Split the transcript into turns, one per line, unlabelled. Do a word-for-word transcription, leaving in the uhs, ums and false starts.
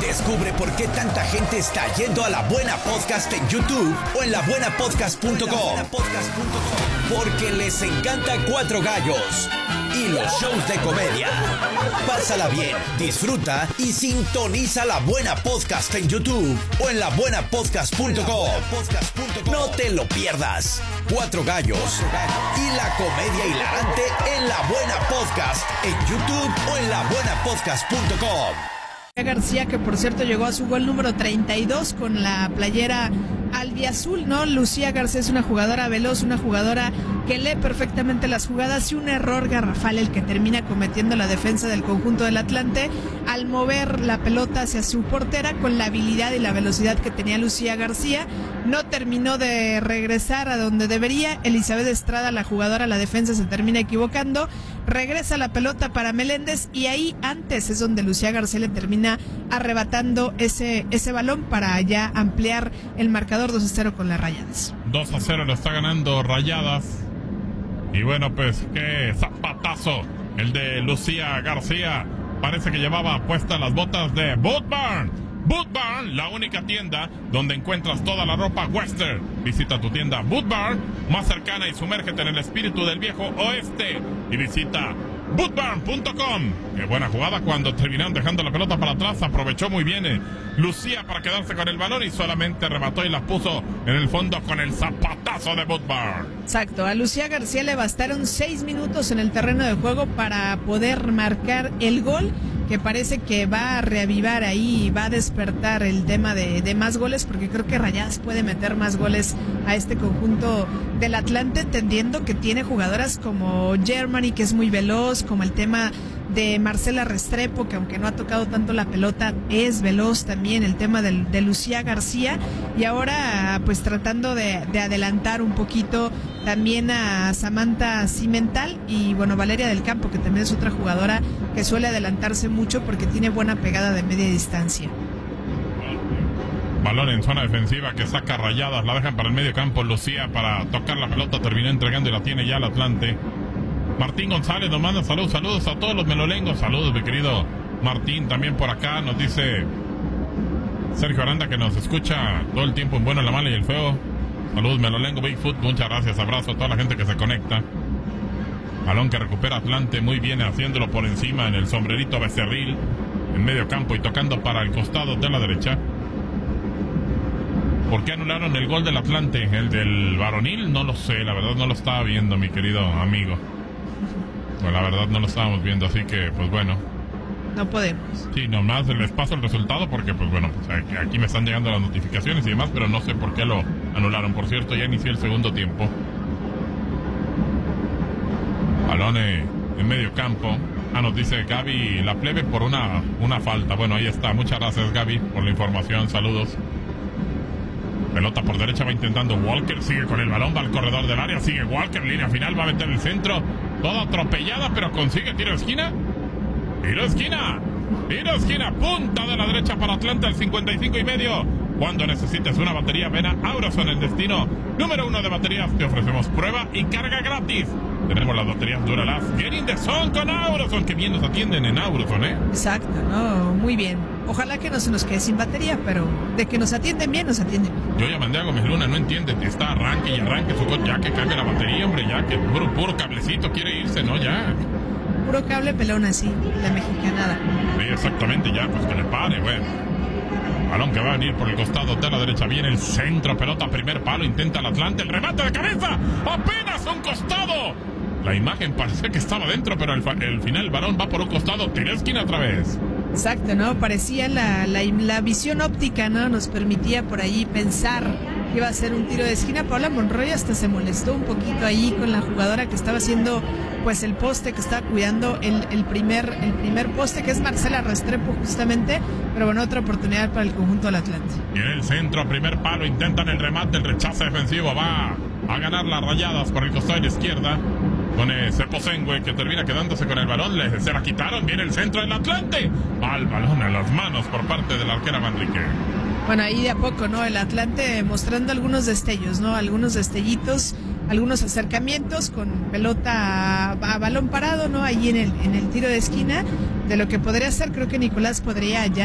Descubre por qué tanta gente está yendo a La Buena Podcast en YouTube o en la buena podcast punto com. Porque les encanta Cuatro Gallos y los shows de comedia. Pásala bien, disfruta y sintoniza La Buena Podcast en YouTube o en la buena podcast punto com. No te lo pierdas. Cuatro Gallos y la comedia hilarante en La Buena Podcast en YouTube o en la buena podcast punto com.
García, que por cierto llegó a su gol número treinta y dos con la playera albiazul, ¿no? Lucía García es una jugadora veloz, una jugadora que lee perfectamente las jugadas, y un error garrafal el que termina cometiendo la defensa del conjunto del Atlante al mover la pelota hacia su portera con la habilidad y la velocidad que tenía Lucía García. No terminó de regresar a donde debería. Elizabeth Estrada, la jugadora, la defensa, se termina equivocando. Regresa la pelota para Meléndez y ahí antes es donde Lucía García le termina arrebatando ese, ese balón para ya ampliar el marcador dos a cero con las Rayadas.
dos a cero lo está ganando Rayadas. Y bueno, pues qué zapatazo el de Lucía García. Parece que llevaba puestas las botas de Boot Barn. Boot Barn, la única tienda donde encuentras toda la ropa western. Visita tu tienda Boot Barn más cercana y sumérgete en el espíritu del viejo oeste. Y visita boot barn punto com. Qué buena jugada cuando terminaron dejando la pelota para atrás. Aprovechó muy bien eh, Lucía para quedarse con el balón y solamente remató y la puso en el fondo con el zapatazo de Boot Barn.
Exacto, a Lucía García le bastaron seis minutos en el terreno de juego para poder marcar el gol, que parece que va a reavivar ahí, va a despertar el tema de, de más goles, porque creo que Rayadas puede meter más goles a este conjunto del Atlante, entendiendo que tiene jugadoras como Germany, que es muy veloz, como el tema de Marcela Restrepo, que aunque no ha tocado tanto la pelota, es veloz también, el tema de, de Lucía García, y ahora pues tratando de, de adelantar un poquito también a Samantha Cimental y bueno, Valeria del Campo, que también es otra jugadora que suele adelantarse mucho porque tiene buena pegada de media distancia.
Balón en zona defensiva que saca Rayadas, la dejan para el medio campo. Lucía para tocar la pelota terminó entregando y la tiene ya el Atlante. Martín González nos manda saludos, saludos a todos los melolengos. Saludos, mi querido Martín, también por acá nos dice Sergio Aranda, que nos escucha todo el tiempo en bueno, la mala y el feo. Saludos, melolengo, Bigfoot, muchas gracias, abrazo a toda la gente que se conecta. Balón que recupera Atlante, muy bien haciéndolo por encima en el sombrerito Becerril, en medio campo y tocando para el costado de la derecha. ¿Por qué anularon el gol del Atlante? ¿El del varonil? No lo sé, la verdad no lo estaba viendo, mi querido amigo. Pues la verdad no lo estábamos viendo, así que pues bueno.
No podemos.
Sí, nomás les paso el resultado porque pues bueno, pues aquí me están llegando las notificaciones y demás, pero no sé por qué lo anularon. Por cierto, ya inicié el segundo tiempo. Balón en medio campo. Ah, nos dice Gaby La Plebe por una, una falta. Bueno, ahí está. Muchas gracias, Gaby, por la información. Saludos. Pelota por derecha, va intentando Walker, sigue con el balón, va al corredor del área, sigue Walker, línea final, va a meter el centro, toda atropellada, pero consigue tiro de esquina, tiro de esquina, tiro de esquina, punta de la derecha para Atlanta, el cincuenta y cinco y medio. Cuando necesites una batería, ven a Auroson, el destino número uno de baterías. Te ofrecemos prueba y carga gratis. Tenemos las baterías Duralast Get in the Zone con Auroson, que bien nos atienden en Auroson, ¿eh?
Exacto, no, muy bien. Ojalá que no se nos quede sin batería, pero de que nos atienden bien, nos atienden bien.
Yo ya mandé a Gómez Luna, no entiende, está arranque y arranque su coche, ya que cambie la batería, hombre, ya que puro, puro cablecito quiere irse, ¿no? Ya.
Puro cable pelón así, la mexicanada.
Sí, exactamente, ya, pues que le pare, bueno. Balón que va a venir por el costado de la derecha, viene el centro, pelota, primer palo, intenta el Atlante, el remate de cabeza, apenas a un costado. La imagen parecía que estaba dentro, pero al el final el balón va por un costado, tira esquina otra vez.
Exacto, ¿no? Parecía la, la, la visión óptica, ¿no? Nos permitía por ahí pensar que iba a ser un tiro de esquina. Paola Monroy hasta se molestó un poquito ahí con la jugadora que estaba haciendo pues el poste, que estaba cuidando el, el, primer, el primer poste, que es Marcela Restrepo justamente, pero bueno, otra oportunidad para el conjunto del Atlante.
Y en el centro, primer palo, intentan el remate, el rechazo defensivo, va a ganar las Rayadas por el costado de la izquierda, con ese Posengue que termina quedándose con el balón, le, se la quitaron, viene el centro del Atlante, al balón en las manos por parte de la arquera Manrique.
Bueno, ahí de a poco, ¿no? El Atlante mostrando algunos destellos, ¿no? Algunos destellitos, algunos acercamientos con pelota a, a balón parado, ¿no? Ahí en el, en el tiro de esquina, de lo que podría ser, creo que Nicolás podría ya